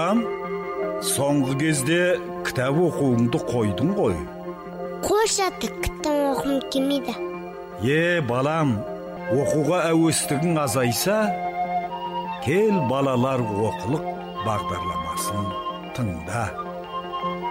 Соңғы кезде кітап оқуыңды қойдың ғой. Қош ата, кітап оқым келмейді. Балам, оқуға әуестігің азайса, кел балалар оқылық бағдарламасын тыңда.